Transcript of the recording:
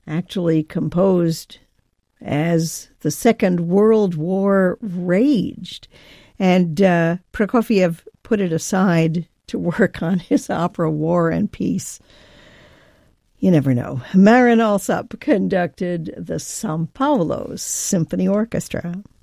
actually composed as the Second World War raged. And Prokofiev put it aside to work on his opera War and Peace. You never know. Marin Alsop conducted the São Paulo Symphony Orchestra.